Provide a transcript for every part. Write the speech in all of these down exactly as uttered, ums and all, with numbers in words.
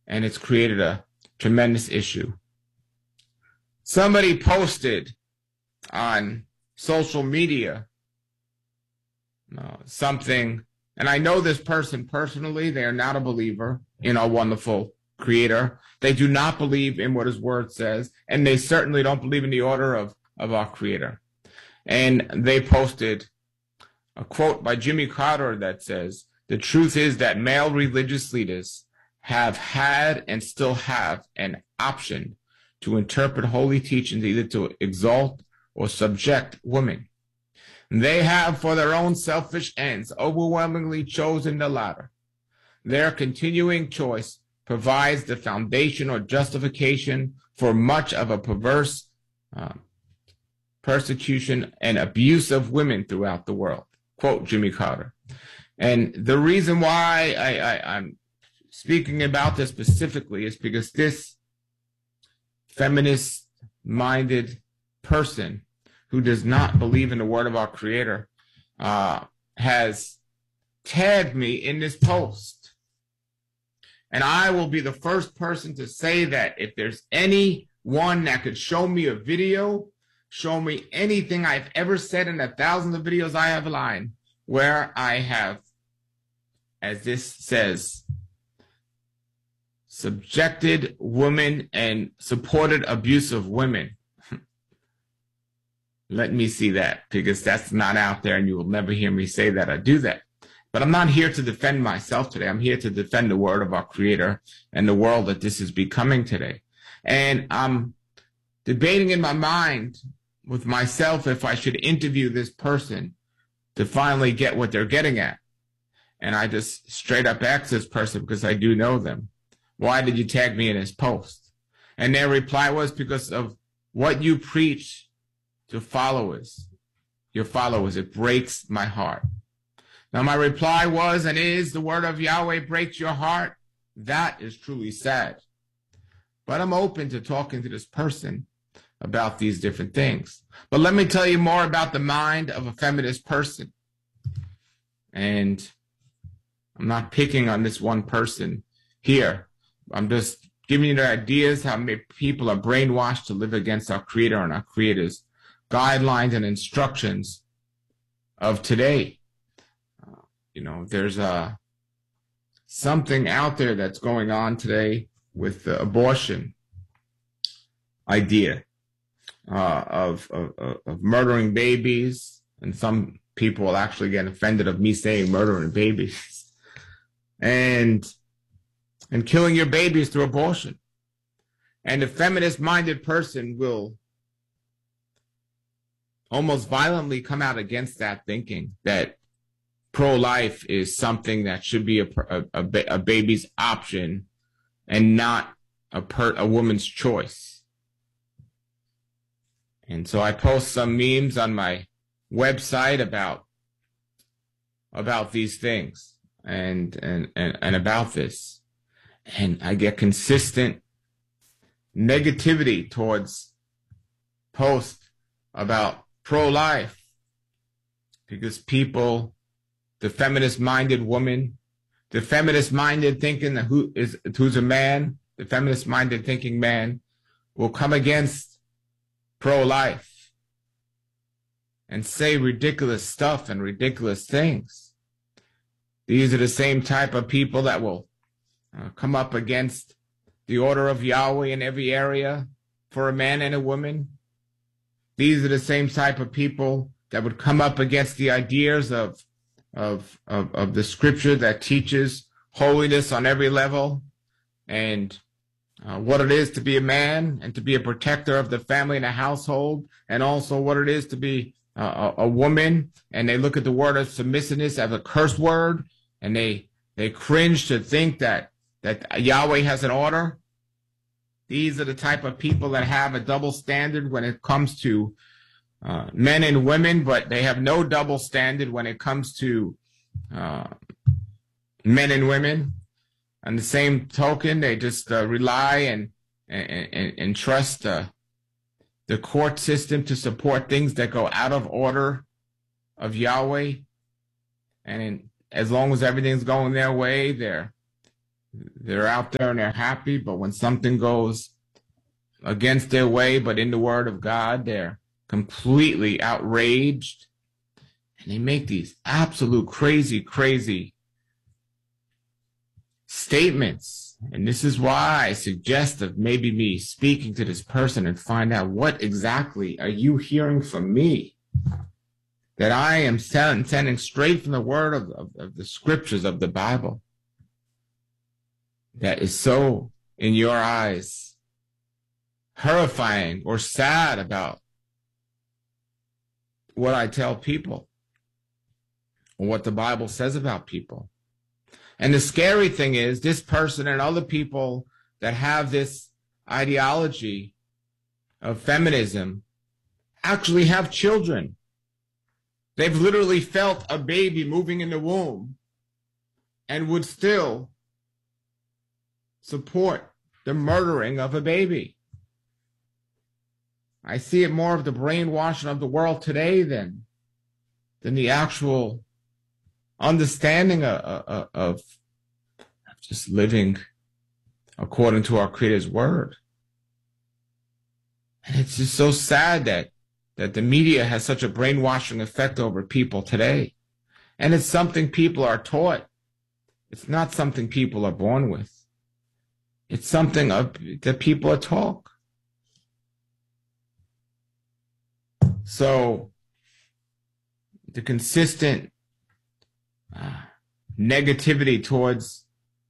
and it's created a tremendous issue. Somebody posted on social media uh, something, and I know this person personally. They are not a believer in our wonderful Creator. They do not believe in what His Word says, and they certainly don't believe in the order of, of our Creator. And they posted a quote by Jimmy Carter that says, "The truth is that male religious leaders have had and still have an option to interpret holy teachings either to exalt or subject women. They have, for their own selfish ends, overwhelmingly chosen the latter. Their continuing choice provides the foundation or justification for much of a perverse uh, persecution and abuse of women throughout the world." Quote Jimmy Carter. And the reason why I, I, I'm speaking about this specifically is because this feminist-minded person who does not believe in the word of our Creator uh, has tagged me in this post. And I will be the first person to say that if there's anyone that could show me a video, show me anything I've ever said in the thousands of videos I have online where I have, as this says, subjected women and supported abuse of women. Let me see that, because that's not out there and you will never hear me say that I do that. But I'm not here to defend myself today. I'm here to defend the word of our Creator and the world that this is becoming today. And I'm debating in my mind with myself if I should interview this person to finally get what they're getting at. And I just straight up asked this person, because I do know them, "Why did you tag me in this post?" And their reply was, "Because of what you preach to followers, your followers. It breaks my heart." Now my reply was and is, the word of Yahweh breaks your heart. That is truly sad. But I'm open to talking to this person about these different things. But let me tell you more about the mind of a feminist person. And I'm not picking on this one person here. I'm just giving you the ideas how many people are brainwashed to live against our Creator and our Creator's guidelines and instructions of today. Uh, you know, there's a something out there that's going on today with the abortion idea uh, of, of of murdering babies, and some people will actually get offended of me saying murdering babies, and and killing your babies through abortion. And a feminist-minded person will almost violently come out against that, thinking that pro-life is something that should be a, a, a, a baby's option and not a, per, a woman's choice. And so I post some memes on my website about about these things and, and, and, and about this. And I get consistent negativity towards posts about pro-life, because people, the feminist-minded woman, the feminist-minded thinking that who is who's a man, the feminist-minded thinking man will come against pro-life and say ridiculous stuff and ridiculous things. These are the same type of people that will uh, come up against the order of Yahweh in every area for a man and a woman. These are the same type of people that would come up against the ideas of, of, of, of the scripture that teaches holiness on every level, and uh, what it is to be a man and to be a protector of the family and the household, and also what it is to be uh, a, a woman. And they look at the word of submissiveness as a curse word, and they, they cringe to think that, that Yahweh has an order. These are the type of people that have a double standard when it comes to uh, men and women, but they have no double standard when it comes to uh, men and women. On the same token, they just uh, rely and, and, and, and trust uh, the court system to support things that go out of order of Yahweh. And in, as long as everything's going their way, they're They're out there and they're happy, but when something goes against their way, but in the word of God, they're completely outraged. And they make these absolute crazy, crazy statements. And this is why I suggest of maybe me speaking to this person and find out what exactly are you hearing from me that I am sending straight from the word of, of, of the scriptures of the Bible that is so, in your eyes, horrifying or sad about what I tell people or what the Bible says about people. And the scary thing is this person and other people that have this ideology of feminism actually have children. They've literally felt a baby moving in the womb and would still support the murdering of a baby. I see it more of the brainwashing of the world today than, than the actual understanding of, of, of just living according to our Creator's word. And it's just so sad that, that the media has such a brainwashing effect over people today. And it's something people are taught. It's not something people are born with. It's something of, that people are taught. So the consistent uh, negativity towards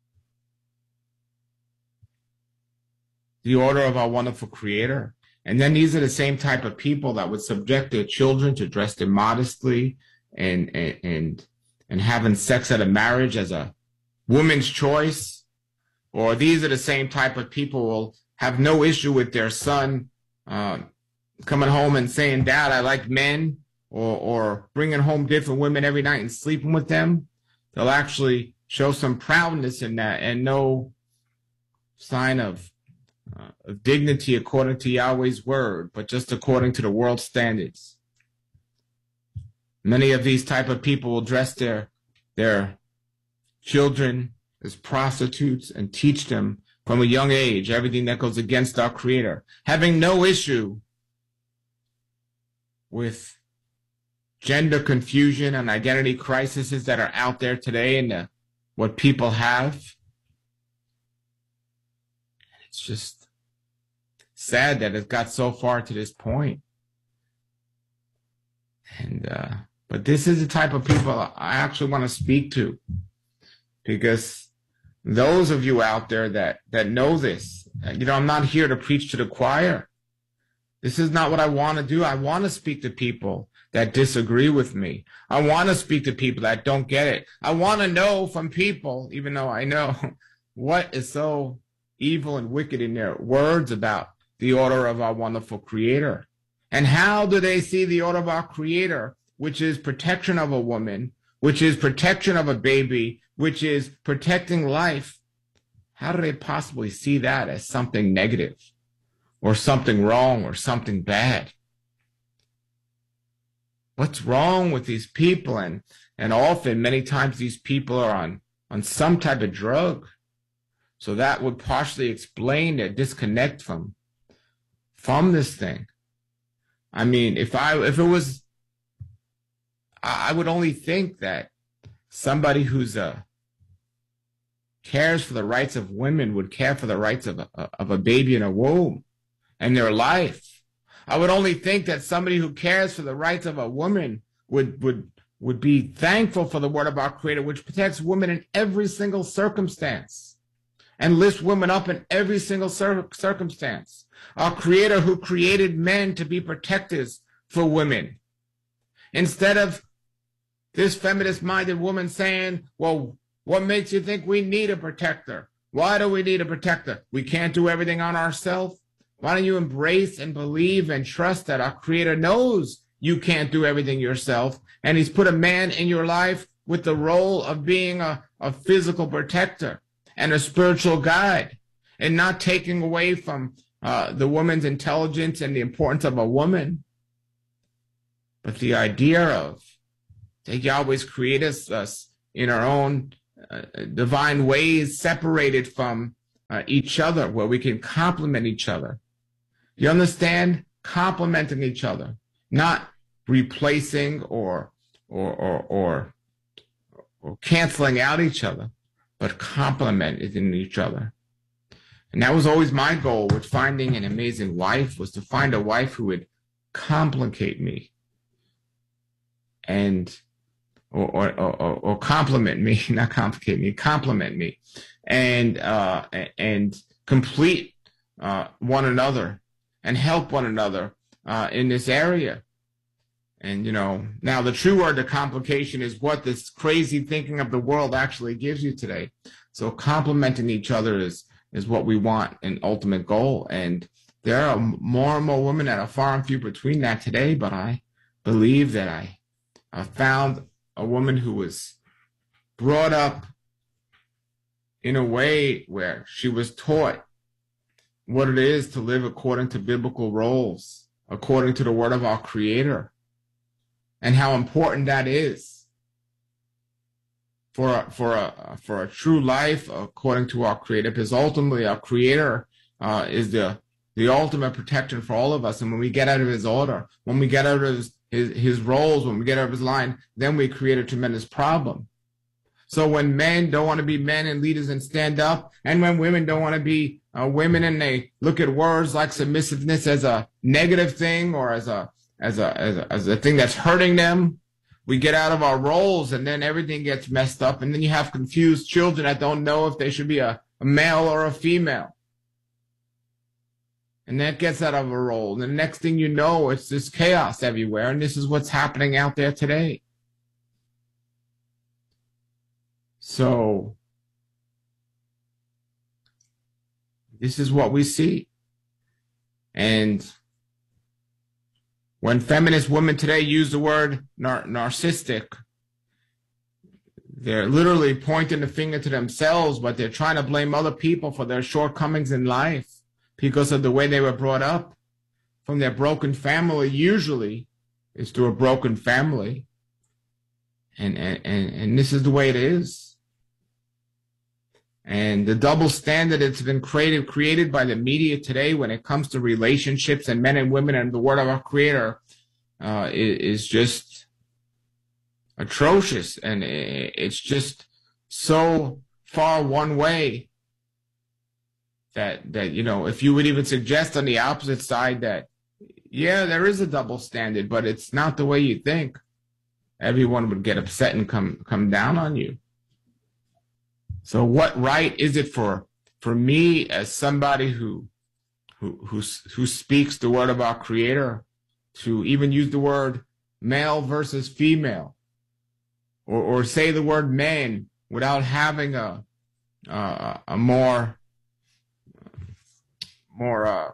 the order of our wonderful Creator. And then these are the same type of people that would subject their children to dress immodestly and, and, and, and having sex at a marriage as a woman's choice. Or these are the same type of people who will have no issue with their son uh, coming home and saying, Dad, I like men, or, or bringing home different women every night and sleeping with them. They'll actually show some proudness in that and no sign of, uh, of dignity according to Yahweh's word, but just according to the world standards. Many of these type of people will dress their, their children as prostitutes and teach them from a young age everything that goes against our Creator, having no issue with gender confusion and identity crises that are out there today and the, what people have. It's just sad that it got so far to this point. And uh, but this is the type of people I actually want to speak to, because those of you out there that, that know this, you know, I'm not here to preach to the choir. This is not what I want to do. I want to speak to people that disagree with me. I want to speak to people that don't get it. I want to know from people, even though I know what is so evil and wicked in their words about the order of our wonderful Creator. And how do they see the order of our Creator, which is protection of a woman, which is protection of a baby, which is protecting life? How do they possibly see that as something negative or something wrong or something bad? What's wrong with these people? And, and often, many times, these people are on, on some type of drug. So that would partially explain their disconnect from, from this thing. I mean, if I, if it was, I would only think that somebody who's a, cares for the rights of women would care for the rights of a, of a baby in a womb and their life. I would only think that somebody who cares for the rights of a woman would, would, would be thankful for the word of our Creator, which protects women in every single circumstance and lifts women up in every single cir- circumstance. Our Creator who created men to be protectors for women. Instead of this feminist-minded woman saying, well, what makes you think we need a protector? Why do we need a protector? We can't do everything on ourselves. Why don't you embrace and believe and trust that our Creator knows you can't do everything yourself, and He's put a man in your life with the role of being a, a physical protector and a spiritual guide, and not taking away from uh, the woman's intelligence and the importance of a woman. But the idea of that Yahweh's created us in our own uh, divine ways separated from uh, each other, where we can complement each other. You understand? Complementing each other, not replacing or or or or, or canceling out each other, but complementing each other. And that was always my goal with finding an amazing wife, was to find a wife who would complicate me and or or or, or compliment me, not complicate me, compliment me, and uh, and complete uh, one another and help one another uh, in this area. And, you know, now the true word to complication is what this crazy thinking of the world actually gives you today. So complementing each other is, is what we want, an ultimate goal. And there are more and more women that are far and few between that today, but I believe that I, I found a woman who was brought up in a way where she was taught what it is to live according to biblical roles, according to the word of our Creator, and how important that is for a, for a for a true life according to our Creator. Because ultimately, our Creator uh, is the the ultimate protection for all of us. And when we get out of His order, when we get out of His his, his roles, when we get out of His line, then we create a tremendous problem. So when men don't want to be men and leaders and stand up, and when women don't want to be uh, women and they look at words like submissiveness as a negative thing or as a as a as a, as a thing that's hurting them, we get out of our roles, and then everything gets messed up, and then you have confused children that don't know if they should be a, a male or a female. And that gets out of a role. And the next thing you know, it's this chaos everywhere, and this is what's happening out there today. So this is what we see. And when feminist women today use the word nar- narcissistic, they're literally pointing the finger to themselves, but they're trying to blame other people for their shortcomings in life because of the way they were brought up from their broken family. Usually it's through a broken family. And, and, and this is the way it is. And the double standard that's been created, created by the media today when it comes to relationships and men and women and the word of our Creator uh, is, is just atrocious. And it's just so far one way that, that, you know, if you would even suggest on the opposite side that, yeah, there is a double standard, but it's not the way you think, everyone would get upset and come, come down on you. So what right is it for for me as somebody who who who who speaks the word of our Creator to even use the word male versus female, or or say the word man without having a uh, a more more uh,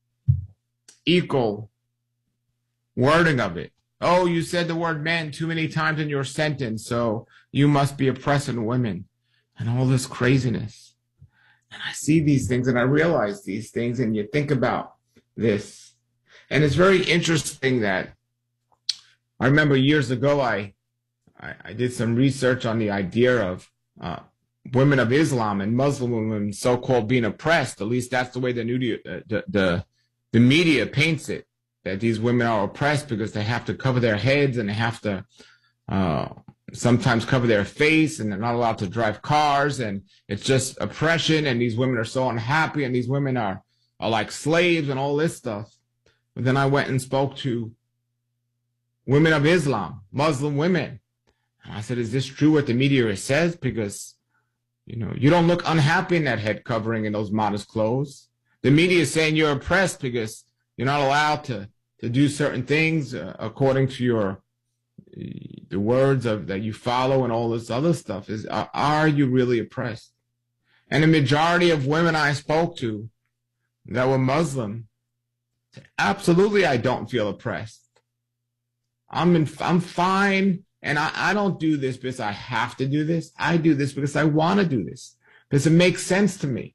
equal wording of it? Oh, you said the word man too many times in your sentence, so you must be oppressing women. And all this craziness. And I see these things and I realize these things, and you think about this. And it's very interesting that I remember years ago I I, I did some research on the idea of uh, women of Islam and Muslim women so-called being oppressed. At least that's the way the, media, uh, the, the, the media paints it, that these women are oppressed because they have to cover their heads and they have to uh, sometimes cover their face, and they're not allowed to drive cars, and it's just oppression, and these women are so unhappy, and these women are, are like slaves and all this stuff. But then I went and spoke to women of Islam, Muslim women. And I said, is this true what the media says? Because, you know, you don't look unhappy in that head covering and those modest clothes. The media is saying you're oppressed because you're not allowed to, to do certain things uh, according to your the words of that you follow and all this other stuff. Is are, are you really oppressed? And the majority of women I spoke to that were Muslim said, absolutely, I don't feel oppressed. I'm in, I'm fine, and I, I don't do this because I have to do this. I do this because I want to do this, because it makes sense to me.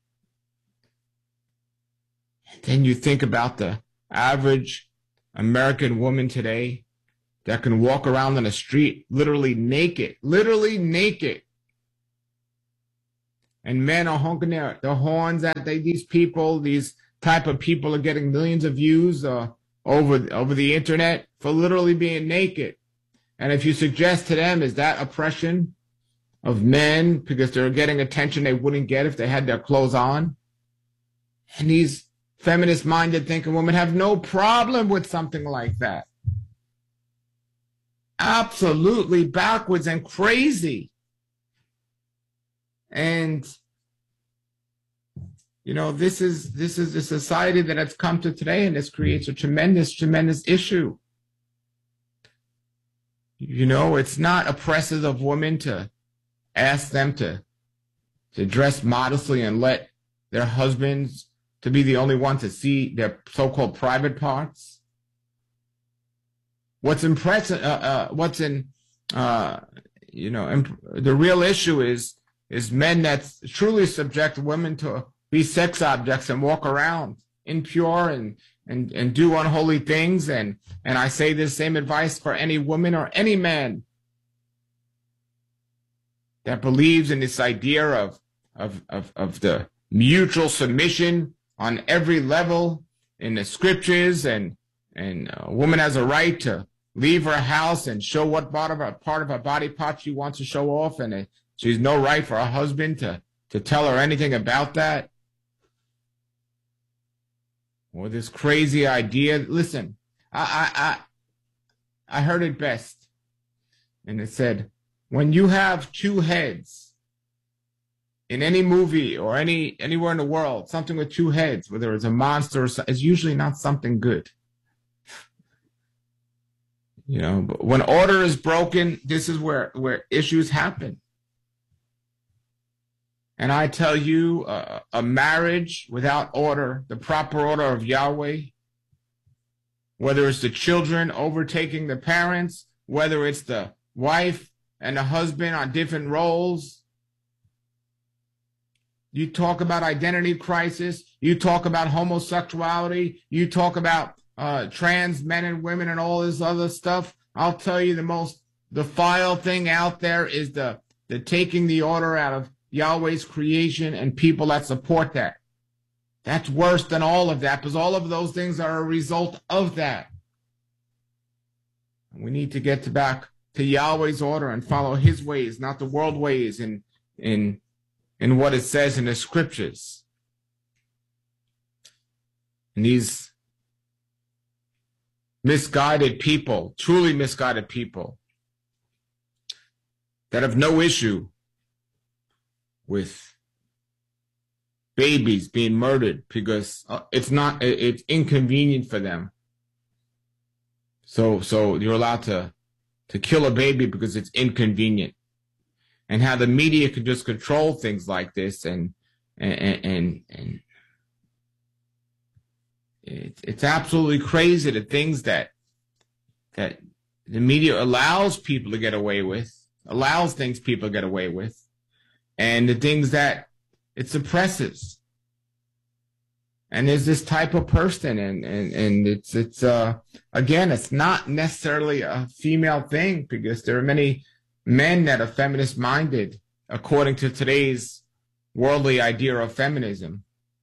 And then you think about the average American woman today that can walk around on the street literally naked, literally naked, and men are honking their, their horns at they, these people. These type of people are getting millions of views uh, over over the internet for literally being naked. And if you suggest to them, is that oppression of men because they're getting attention they wouldn't get if they had their clothes on? And these feminist-minded thinking women have no problem with something like that. Absolutely backwards and crazy. And you know, this is this is the society that has come to today, and this creates a tremendous, tremendous issue. You know, it's not oppressive of women to ask them to to dress modestly and let their husbands to be the only one to see their so-called private parts. What's impressive, uh, uh, what's in, uh, you know, imp- the real issue is is men that truly subject women to be sex objects and walk around impure and and and do unholy things. And and I say this same advice for any woman or any man that believes in this idea of of of, of the mutual submission on every level in the scriptures, and and a woman has a right to leave her house and show what part of her part of her body part she wants to show off, and it, she's no right for her husband to to tell her anything about that. Or this crazy idea. Listen, I I I, I heard it best, and it said, when you have two heads in any movie or any anywhere in the world, something with two heads, whether it's a monster or something, it's usually not something good. You know, but when order is broken, this is where where issues happen. And I tell you, uh, a marriage without order, the proper order of Yahweh, whether it's the children overtaking the parents, whether it's the wife and the husband on different roles. You talk about identity crisis. You talk about homosexuality. You talk about uh, trans men and women and all this other stuff. I'll tell you, the most defiled thing out there is the, the taking the order out of Yahweh's creation and people that support that. That's worse than all of that, because all of those things are a result of that. We need to get to back to Yahweh's order and follow his ways, not the world ways in in in what it says in the scriptures. And these misguided people, truly misguided people, that have no issue with babies being murdered because it's not, it's inconvenient for them. So, so you're allowed to, to kill a baby because it's inconvenient. And how the media can just control things like this, and, and, and, and it's, it's absolutely crazy, the things that, that the media allows people to get away with, allows things people to get away with, and the things that it suppresses. And there's this type of person, and, and, and it's, it's, uh, again, it's not necessarily a female thing, because there are many men that are feminist minded, according to today's worldly idea of feminism.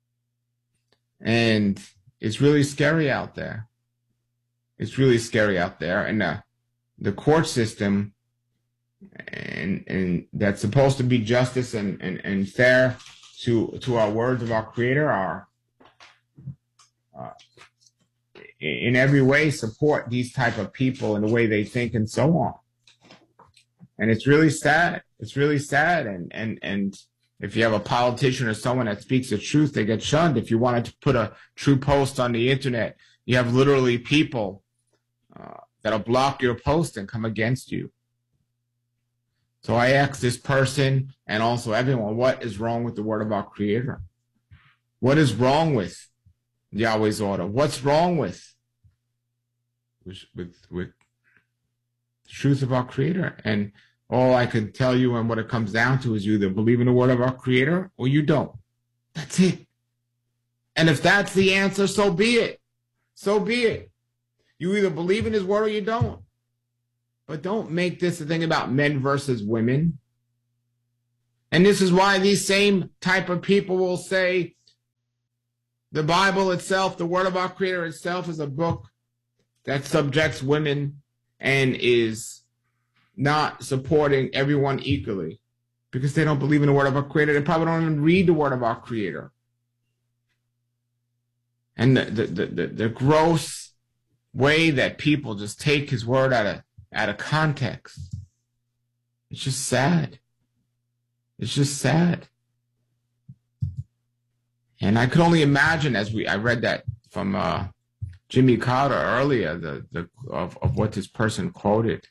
And it's really scary out there. It's really scary out there. And uh, the court system, and and that's supposed to be justice and, and, and fair to to our words of our Creator, are uh, in every way support these type of people and the way they think and so on. And it's really sad. It's really sad. And and and if you have a politician or someone that speaks the truth, they get shunned. If you wanted to put a true post on the internet, you have literally people uh, that'll block your post and come against you. So I ask this person and also everyone, what is wrong with the word of our Creator? What is wrong with Yahweh's order? What's wrong with with with, with the truth of our Creator? And all I can tell you, and what it comes down to, is you either believe in the word of our Creator or you don't. That's it. And if that's the answer, so be it. So be it. You either believe in his word or you don't. But don't make this a thing about men versus women And this is why these same type of people will say the Bible itself, the Word of our Creator itself, is a book that subjects women and is not supporting everyone equally because they don't believe in the Word of our Creator. They probably don't even read the Word of our Creator. And the the the, the, the gross way that people just take His Word out of out of context. It's just sad. It's just sad. And I could only imagine, as we I read that from uh, Jimmy Carter earlier, the the of, of what this person quoted.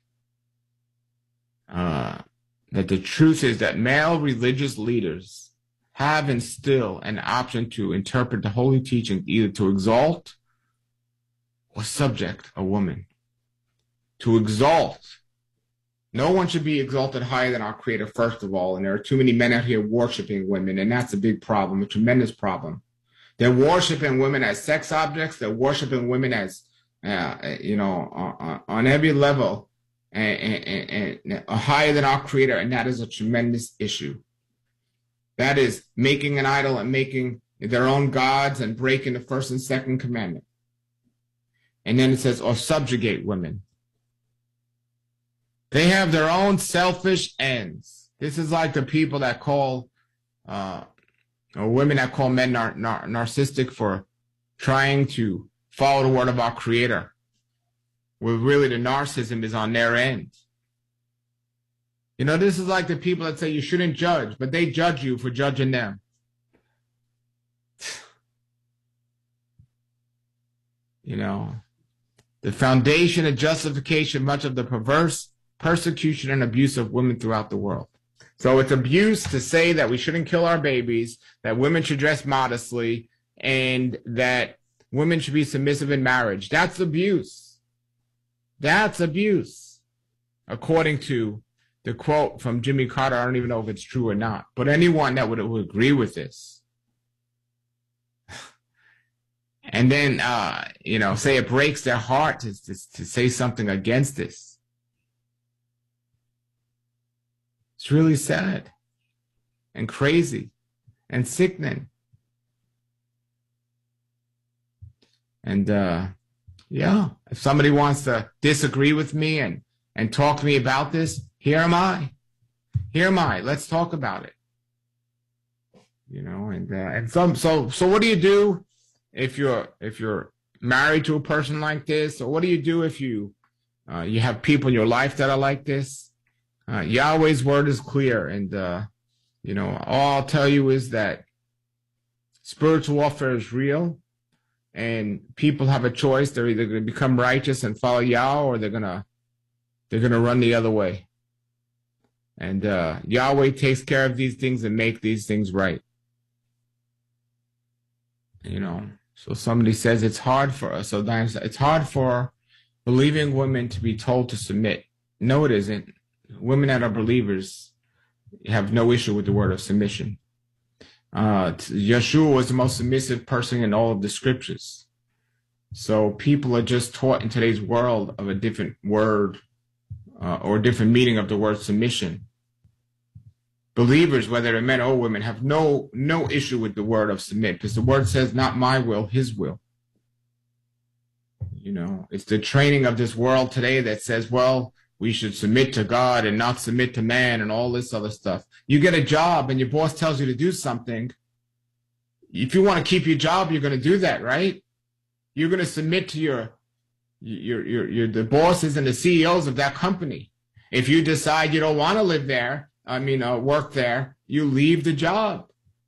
Uh, that the truth is that male religious leaders have and still an option to interpret the holy teaching either to exalt or subject a woman. To exalt. No one should be exalted higher than our Creator, first of all, and there are too many men out here worshiping women, and that's a big problem, a tremendous problem. They're worshiping women as sex objects. They're worshiping women as, uh, you know, on, on every level, and, and, and, and higher than our Creator, and that is a tremendous issue. That is making an idol and making their own gods and breaking the first and second commandment. And then it says, or subjugate women. They have their own selfish ends. This is like the people that call, uh, or women that call men nar nar narcissistic for trying to follow the Word of our Creator, where really the narcissism is on their end. You know, this is like the people that say you shouldn't judge, but they judge you for judging them. You know, the foundation and justification, much of the perverse persecution and abuse of women throughout the world. So it's abuse to say that we shouldn't kill our babies, that women should dress modestly, and that women should be submissive in marriage. That's abuse. That's abuse. According to the quote from Jimmy Carter, I don't even know if it's true or not, but anyone that would, would agree with this. And then, uh, you know, say it breaks their heart to, to, to say something against this. It's really sad and crazy and sickening. And, uh, yeah, if somebody wants to disagree with me and, and talk to me about this, here am I. Here am I. Let's talk about it. You know, and, uh, and some, so, so what do you do if you're, if you're married to a person like this? Or what do you do if you, uh, you have people in your life that are like this? Uh, Yahweh's word is clear, and, uh, you know, all I'll tell you is that spiritual warfare is real, and people have a choice. They're either going to become righteous and follow Yah, or they're going to, they're going to run the other way. And, uh, Yahweh takes care of these things and make these things right. You know, so somebody says it's hard for us. So it's hard for believing women to be told to submit. No, it isn't. Women that are believers have no issue with the word of submission. Uh, Yeshua was the most submissive person in all of the scriptures. So people are just taught in today's world of a different word uh, or a different meaning of the word submission. Believers, whether they're men or women, have no no issue with the word of submit, because the word says, not my will, his will. You know, it's the training of this world today that says, well, we should submit to God and not submit to man and all this other stuff. You get a job and your boss tells you to do something. If you want to keep your job, you're going to do that, right? You're going to submit to your, your, your, your, the bosses and the C E Os of that company. If you decide you don't want to live there, I mean, uh, work there, you leave the job.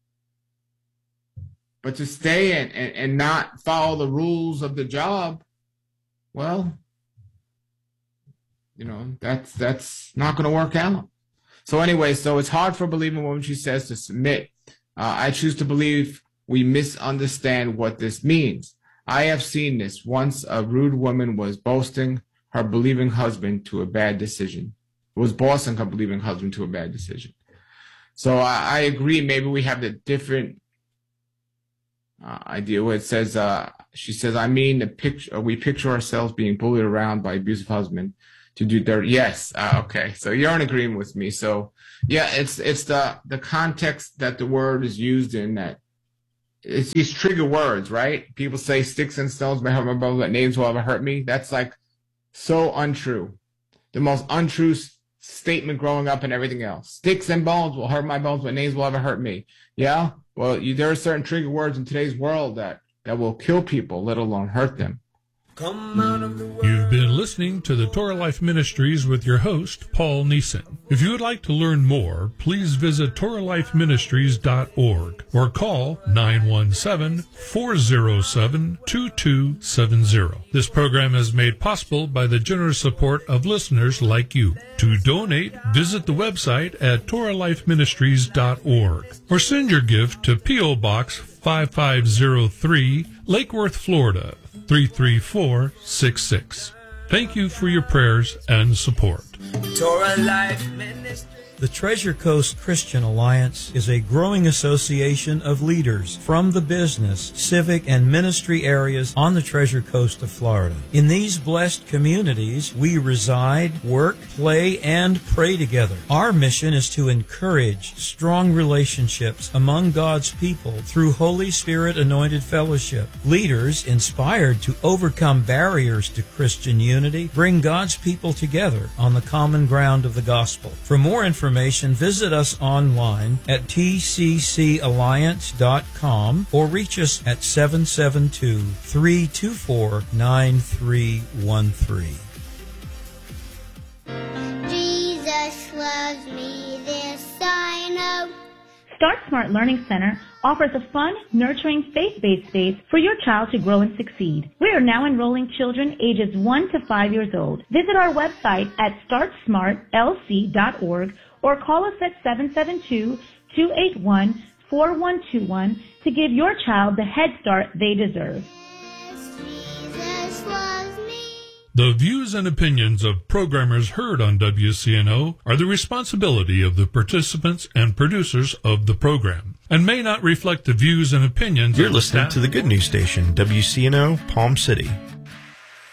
But to stay and, and, and not follow the rules of the job, well, you know, that's that's not going to work out. So anyway, so it's hard for a believing woman, she says, to submit. Uh, I choose to believe we misunderstand what this means. I have seen this. Once a rude woman was boasting her believing husband to a bad decision. Was bossing her believing husband to a bad decision. So I, I agree. Maybe we have the different uh, idea where it says, uh, she says, I mean, the picture, we picture ourselves being bullied around by abusive husband. to do dirty. Yes. Uh, okay. So you're in agreement with me. So yeah, it's it's the the context that the word is used in, that it's these trigger words, right? People say sticks and stones may hurt my bones, but names will ever hurt me. That's like so untrue. The most untrue s- statement growing up and everything else. Sticks and bones will hurt my bones, but names will ever hurt me. Yeah. Well, you, there are certain trigger words in today's world that that will kill people, let alone hurt them. Come out of the world. You've been listening to the Torah Life Ministries with your host, Paul Neeson. If you would like to learn more, please visit Torah Life Ministries dot org or call nine one seven, four zero seven, two two seven zero. This program is made possible by the generous support of listeners like you. To donate, visit the website at Torah Life Ministries dot org or send your gift to P O. Box five five zero three, Lake Worth, Florida, three three four six six. Thank you for your prayers and support. Torah Life Ministry. The Treasure Coast Christian Alliance is a growing association of leaders from the business, civic, and ministry areas on the Treasure Coast of Florida. In these blessed communities, we reside, work, play, and pray together. Our mission is to encourage strong relationships among God's people through Holy Spirit-anointed fellowship. Leaders, inspired to overcome barriers to Christian unity, bring God's people together on the common ground of the gospel. For more information, Information, visit us online at T C C alliance dot com or reach us at seven seven two, three two four, nine three one three. Jesus loves me, this I know. Start Smart Learning Center offers a fun, nurturing, faith-based space for your child to grow and succeed. We are now enrolling children ages one to five years old. Visit our website at start smart L C dot org or call us at seven seven two, two eight one, four one two one to give your child the head start they deserve. Jesus loves me. The views and opinions of programmers heard on W C N O are the responsibility of the participants and producers of the program and may not reflect the views and opinions. You're listening to the Good News Station, W C N O, Palm City.